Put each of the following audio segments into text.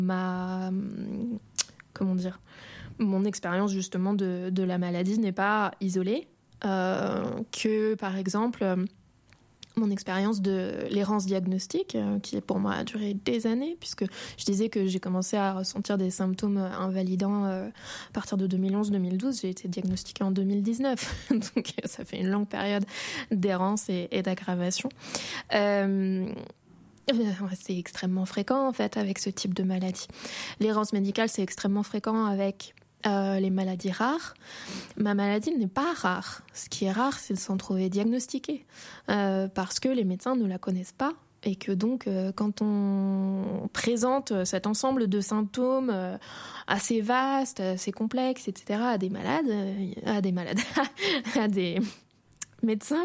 mon expérience justement de la maladie n'est pas isolée, que par exemple mon expérience de l'errance diagnostique, qui pour moi a duré des années, puisque je disais que j'ai commencé à ressentir des symptômes invalidants à partir de 2011-2012. J'ai été diagnostiquée en 2019, donc ça fait une longue période d'errance et d'aggravation. C'est extrêmement fréquent en fait avec ce type de maladie. L'errance médicale, c'est extrêmement fréquent avec les maladies rares. Ma maladie n'est pas rare. Ce qui est rare, c'est de s'en trouver diagnostiqué, parce que les médecins ne la connaissent pas et que donc quand on présente cet ensemble de symptômes assez vastes, assez complexes, etc. à des médecins,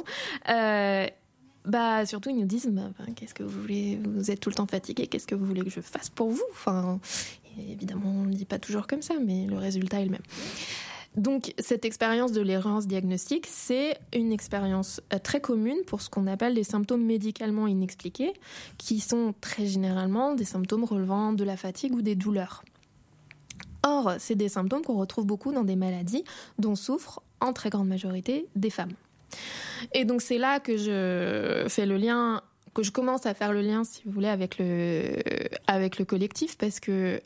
surtout ils nous disent qu'est-ce que vous voulez, vous êtes tout le temps fatigué, qu'est-ce que vous voulez que je fasse pour vous, évidemment on ne le dit pas toujours comme ça, mais le résultat est le même. Donc cette expérience de l'errance diagnostique, c'est une expérience très commune pour ce qu'on appelle les symptômes médicalement inexpliqués, qui sont très généralement des symptômes relevant de la fatigue ou des douleurs. Or, c'est des symptômes qu'on retrouve beaucoup dans des maladies dont souffrent en très grande majorité des femmes. Et donc c'est là que je commence à faire le lien, si vous voulez, avec le collectif, parce que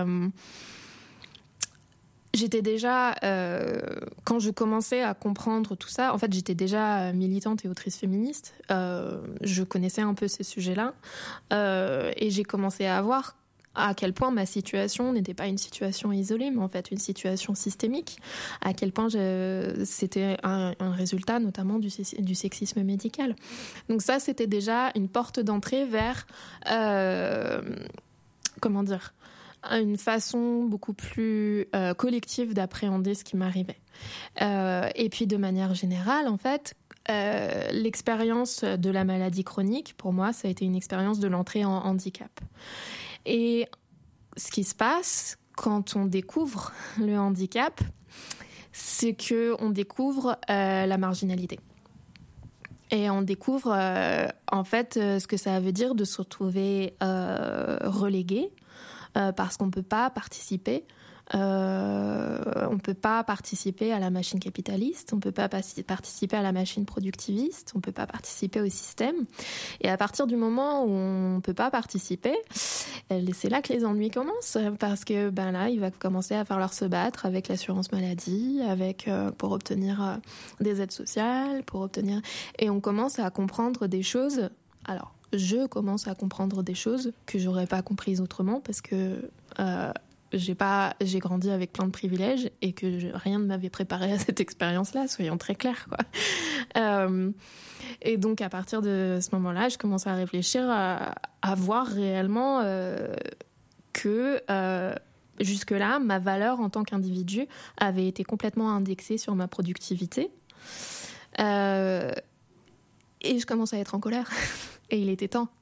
j'étais déjà, quand je commençais à comprendre tout ça, en fait j'étais déjà militante et autrice féministe, je connaissais un peu ces sujets-là, et j'ai commencé à voir à quel point ma situation n'était pas une situation isolée, mais en fait une situation systémique, à quel point c'était un résultat notamment du sexisme médical. Donc ça, c'était déjà une porte d'entrée vers, une façon beaucoup plus collective d'appréhender ce qui m'arrivait. Et puis de manière générale, en fait, l'expérience de la maladie chronique, pour moi, ça a été une expérience de l'entrée en handicap. Et ce qui se passe quand on découvre le handicap, c'est qu'on découvre la marginalité. Et on découvre en fait ce que ça veut dire de se retrouver relégué, parce qu'on ne peut pas participer. On ne peut pas participer à la machine capitaliste, on ne peut pas participer à la machine productiviste, on ne peut pas participer au système. Et à partir du moment où on ne peut pas participer, c'est là que les ennuis commencent, parce que là, il va commencer à falloir se battre avec l'assurance maladie, pour obtenir des aides sociales, et on commence à comprendre des choses. Alors, je commence à comprendre des choses que j'aurais pas comprises autrement, parce que j'ai grandi avec plein de privilèges et que rien ne m'avait préparé à cette expérience-là, soyons très clairs, quoi. Et donc, à partir de ce moment-là, je commence à réfléchir à voir réellement que jusque-là, ma valeur en tant qu'individu avait été complètement indexée sur ma productivité. Et je commence à être en colère. Et il était temps.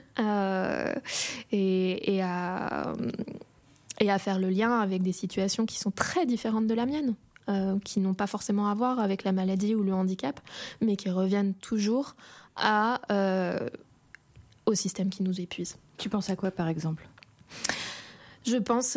Et à faire le lien avec des situations qui sont très différentes de la mienne, qui n'ont pas forcément à voir avec la maladie ou le handicap, mais qui reviennent toujours au système qui nous épuise. Tu penses à quoi, par exemple ? Je pense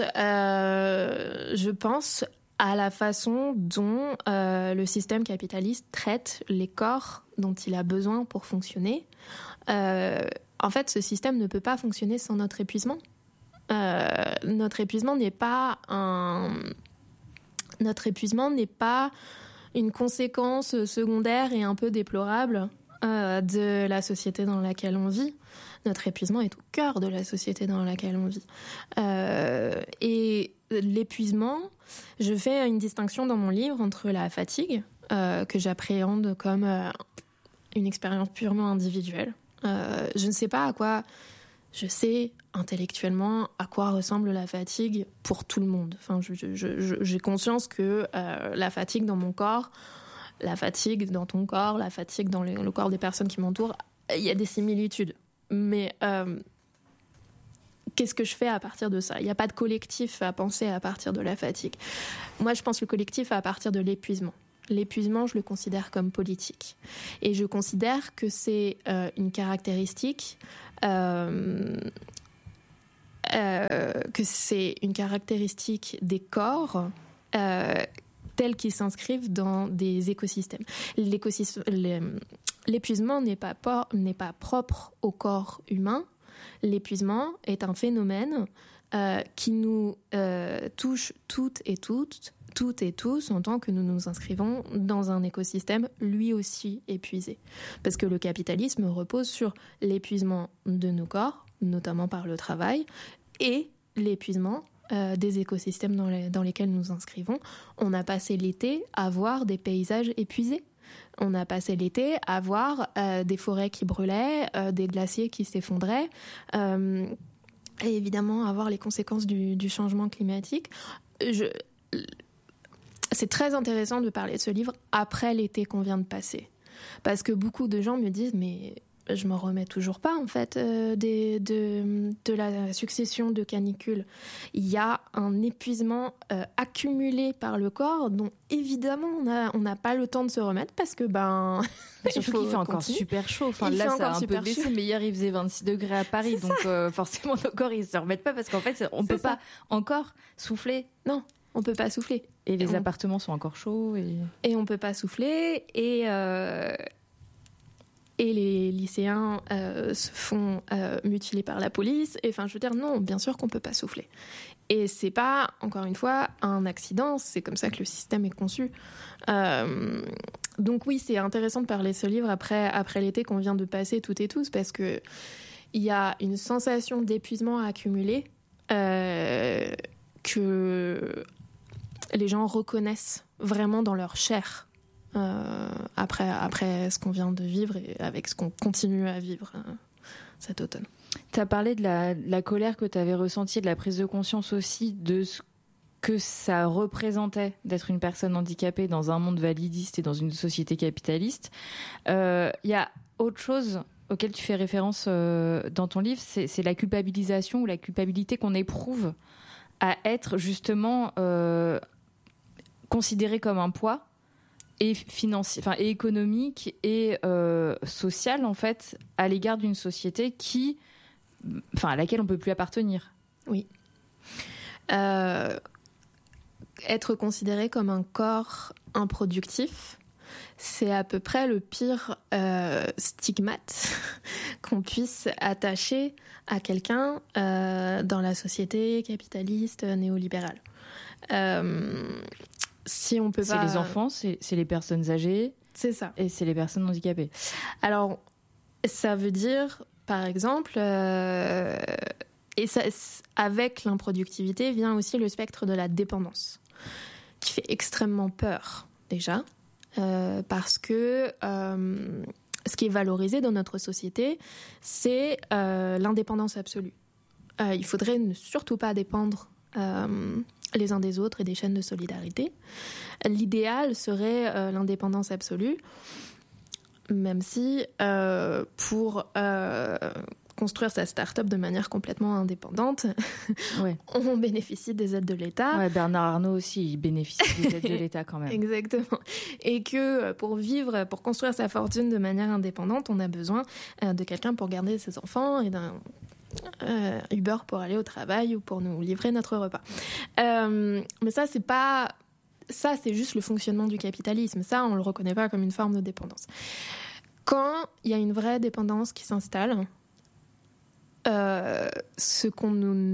à la façon dont le système capitaliste traite les corps dont il a besoin pour fonctionner. En fait, ce système ne peut pas fonctionner sans notre épuisement. Notre épuisement n'est pas une conséquence secondaire et un peu déplorable de la société dans laquelle on vit. Notre épuisement est au cœur de la société dans laquelle on vit. Et l'épuisement, je fais une distinction dans mon livre entre la fatigue, que j'appréhende comme une expérience purement individuelle. Je ne sais pas je sais intellectuellement à quoi ressemble la fatigue pour tout le monde. Enfin, j'ai conscience que la fatigue dans mon corps, la fatigue dans ton corps, la fatigue dans le corps des personnes qui m'entourent, il y a des similitudes. Mais qu'est-ce que je fais à partir de ça ? Il n'y a pas de collectif à penser à partir de la fatigue. Moi, je pense le collectif à partir de l'épuisement. L'épuisement, je le considère comme politique. Et je considère que c'est une caractéristique que c'est une caractéristique des corps tels qu'ils s'inscrivent dans des écosystèmes. L'épuisement n'est pas propre au corps humain. L'épuisement est un phénomène qui nous touche toutes et tous en tant que nous nous inscrivons dans un écosystème lui aussi épuisé. Parce que le capitalisme repose sur l'épuisement de nos corps, notamment par le travail, et l'épuisement des écosystèmes dans lesquels nous inscrivons. On a passé l'été à voir des paysages épuisés. On a passé l'été à voir des forêts qui brûlaient, des glaciers qui s'effondraient, et évidemment à voir les conséquences du changement climatique. C'est très intéressant de parler de ce livre après l'été qu'on vient de passer. Parce que beaucoup de gens me disent « mais je m'en remets toujours pas en fait de la succession de canicules. Il y a un épuisement accumulé par le corps dont évidemment on n'a pas le temps de se remettre parce que surtout qu'il fait encore super chaud. Enfin, là ça a un peu baissé, mais hier il faisait 26 degrés à Paris, donc forcément nos corps ils se remettent pas parce qu'en fait on peut pas encore souffler. Non, on peut pas souffler. Et les appartements sont encore chauds et on peut pas souffler et les lycéens se font mutiler par la police. Et enfin, je veux dire, non, bien sûr qu'on peut pas souffler. Et c'est pas, encore une fois, un accident. C'est comme ça que le système est conçu. Donc oui, c'est intéressant de parler de ce livre après l'été qu'on vient de passer toutes et tous, parce que il y a une sensation d'épuisement accumulé que les gens reconnaissent vraiment dans leur chair. Après ce qu'on vient de vivre et avec ce qu'on continue à vivre cet automne. Tu as parlé de la colère que tu avais ressentie, de la prise de conscience aussi de ce que ça représentait d'être une personne handicapée dans un monde validiste et dans une société capitaliste. Il y a autre chose auquel tu fais référence dans ton livre, c'est la culpabilisation ou la culpabilité qu'on éprouve à être justement considéré comme un poids et financier, enfin et économique et social en fait à l'égard d'une société à laquelle on peut plus appartenir. Oui. Être considéré comme un corps improductif, c'est à peu près le pire stigmate qu'on puisse attacher à quelqu'un dans la société capitaliste néolibérale. Si on peut pas... C'est les enfants, c'est les personnes âgées. C'est ça. Et c'est les personnes handicapées. Alors, ça veut dire, par exemple, avec l'improductivité vient aussi le spectre de la dépendance, qui fait extrêmement peur, déjà, parce que ce qui est valorisé dans notre société, c'est l'indépendance absolue. Il faudrait ne surtout pas dépendre les uns des autres et des chaînes de solidarité. L'idéal serait l'indépendance absolue, même si pour construire sa start-up de manière complètement indépendante, ouais. On bénéficie des aides de l'État. Ouais, Bernard Arnault aussi, il bénéficie des aides de l'État quand même. Exactement. Et que pour construire sa fortune de manière indépendante, on a besoin de quelqu'un pour garder ses enfants et d'un Uber pour aller au travail ou pour nous livrer notre repas. Mais ça, c'est pas... Ça, c'est juste le fonctionnement du capitalisme. Ça, on le reconnaît pas comme une forme de dépendance. Quand il y a une vraie dépendance qui s'installe, ce qu'on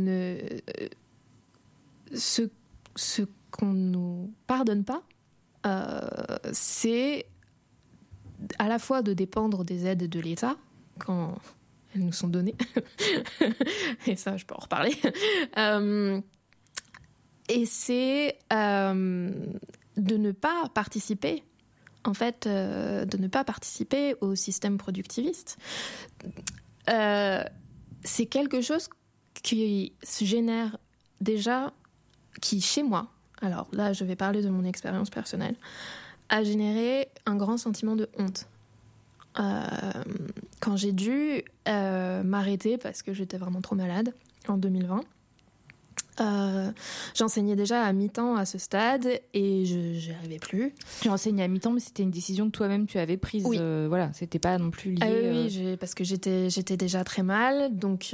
nous pardonne pas, c'est à la fois de dépendre des aides de l'État quand elles nous sont données, et ça je peux en reparler, et c'est de ne pas participer, en fait, de ne pas participer au système productiviste. C'est quelque chose qui se génère déjà, qui chez moi, alors là je vais parler de mon expérience personnelle, a généré un grand sentiment de honte. Quand j'ai dû m'arrêter parce que j'étais vraiment trop malade en 2020, J'enseignais déjà à mi-temps à ce stade et j'y arrivais plus. Tu enseignais à mi-temps, mais c'était une décision que toi-même tu avais prise. Oui. Voilà, c'était pas non plus lié. Oui, parce que j'étais déjà très mal, donc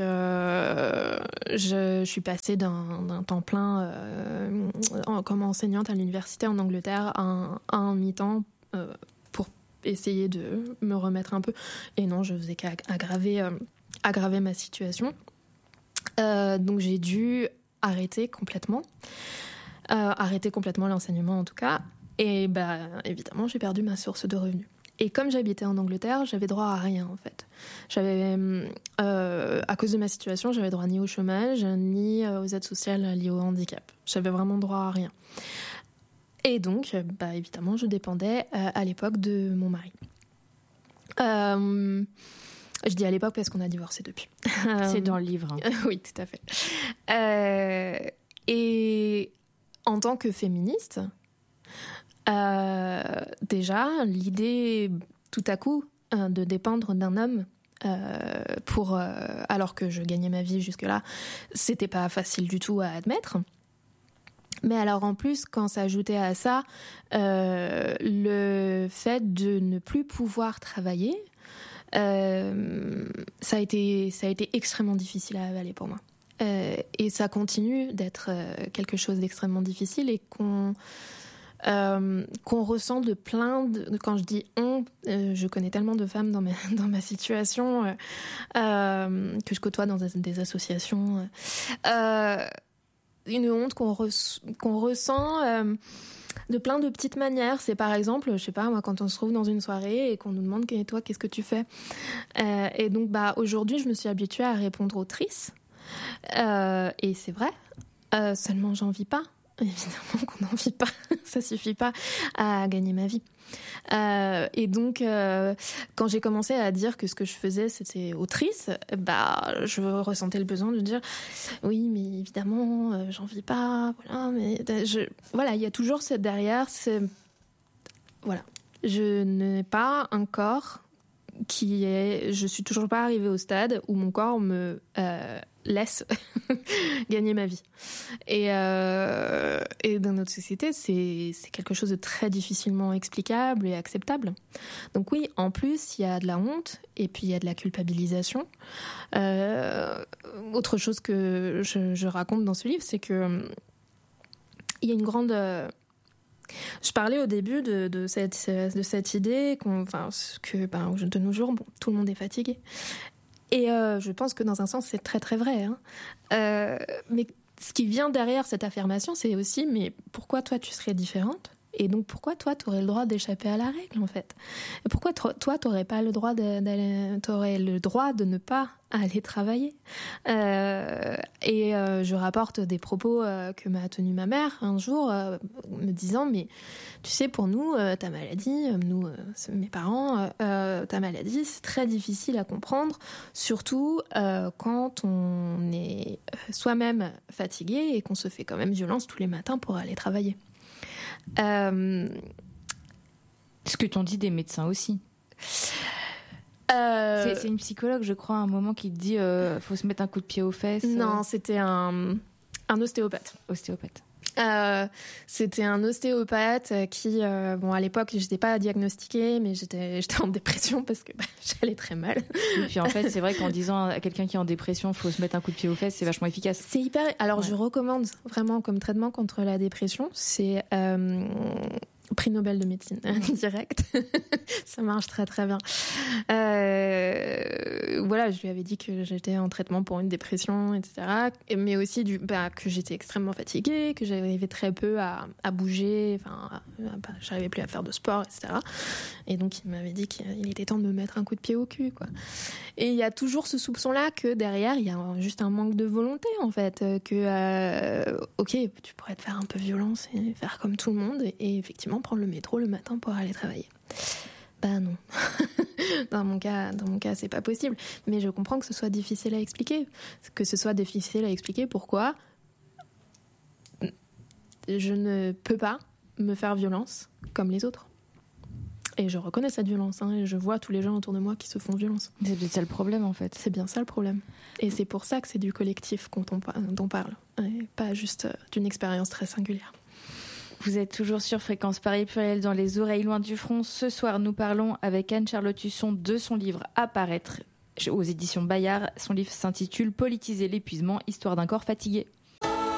je suis passée d'un temps plein comme enseignante à l'université en Angleterre à un mi-temps pour essayer de me remettre un peu. Et non, je faisais qu'aggraver ma situation. Donc j'ai dû arrêter complètement l'enseignement en tout cas, et évidemment j'ai perdu ma source de revenus. Et comme j'habitais en Angleterre, j'avais droit à rien en fait. À cause de ma situation, j'avais droit ni au chômage ni aux aides sociales liées au handicap. J'avais vraiment droit à rien. Et donc évidemment je dépendais à l'époque de mon mari. Je dis à l'époque parce qu'on a divorcé depuis. C'est dans le livre. Oui, tout à fait. Et en tant que féministe, déjà, l'idée, tout à coup, de dépendre d'un homme alors que je gagnais ma vie jusque-là, c'était pas facile du tout à admettre. Mais alors en plus, quand s'ajoutait à ça le fait de ne plus pouvoir travailler, ça a été extrêmement difficile à avaler pour moi. Et ça continue d'être quelque chose d'extrêmement difficile et qu'on ressent de quand je dis on, je connais tellement de femmes dans ma situation que je côtoie dans des associations. Une honte qu'on ressent de plein de petites manières. C'est par exemple, je sais pas moi, quand on se trouve dans une soirée et qu'on nous demande « toi, qu'est-ce que tu fais ?» Et donc aujourd'hui, je me suis habituée à répondre autrice. Et c'est vrai, seulement j'en vis pas. Évidemment qu'on n'en vit pas, ça suffit pas à gagner ma vie. Et donc, quand j'ai commencé à dire que ce que je faisais c'était autrice, je ressentais le besoin de dire oui, mais évidemment, j'en vis pas. Voilà, mais il y a toujours derrière. Voilà, je n'ai pas un corps je suis toujours pas arrivée au stade où mon corps me laisse gagner ma vie. Et dans notre société, c'est quelque chose de très difficilement explicable et acceptable. Donc oui, en plus, il y a de la honte et puis il y a de la culpabilisation. Autre chose que je raconte dans ce livre, c'est que il y a une grande... Je parlais au début de cette idée que de nos jours, tout le monde est fatigué. Et je pense que dans un sens, c'est très très vrai. Hein. Mais ce qui vient derrière cette affirmation, c'est aussi, mais pourquoi toi tu serais différente ? Et donc pourquoi toi tu aurais le droit d'échapper à la règle en fait ? Et pourquoi toi tu n'aurais pas le droit t'aurais le droit de ne pas aller travailler ? Je rapporte des propos que m'a tenu ma mère un jour, me disant mais tu sais pour nous ta maladie, mes parents, ta maladie c'est très difficile à comprendre, surtout quand on est soi-même fatigué et qu'on se fait quand même violence tous les matins pour aller travailler. Ce que t'ont dit des médecins aussi. C'est une psychologue, je crois, à un moment qui te dit faut se mettre un coup de pied aux fesses. Non, c'était un ostéopathe. C'était un ostéopathe qui, à l'époque, j'étais pas diagnostiquée, mais j'étais en dépression parce que j'allais très mal. Et puis en fait, c'est vrai qu'en disant à quelqu'un qui est en dépression, faut se mettre un coup de pied aux fesses, c'est vachement efficace. C'est hyper. Alors, je recommande vraiment comme traitement contre la dépression, c'est prix Nobel de médecine direct. Ça marche très très bien. Je lui avais dit que j'étais en traitement pour une dépression, etc. Mais aussi que j'étais extrêmement fatiguée, que j'arrivais très peu à bouger, j'arrivais plus à faire de sport, etc. Et donc il m'avait dit qu'il était temps de me mettre un coup de pied au cul, quoi. Et il y a toujours ce soupçon-là que derrière il y a juste un manque de volonté en fait, que ok, tu pourrais te faire un peu violence et faire comme tout le monde et effectivement prendre le métro le matin pour aller travailler. Non. Dans mon cas, c'est pas possible. Mais je comprends que ce soit difficile à expliquer. Pourquoi je ne peux pas me faire violence comme les autres. Et je reconnais cette violence, et je vois tous les gens autour de moi qui se font violence. C'est bien ça le problème, en fait. C'est bien ça le problème. Et c'est pour ça que c'est du collectif dont on parle, et pas juste d'une expérience très singulière. Vous êtes toujours sur Fréquence Paris Pluriel dans les oreilles loin du front. Ce soir, nous parlons avec Anne-Charlotte Husson de son livre à paraître aux éditions Bayard. Son livre s'intitule « Politiser l'épuisement, histoire d'un corps fatigué ».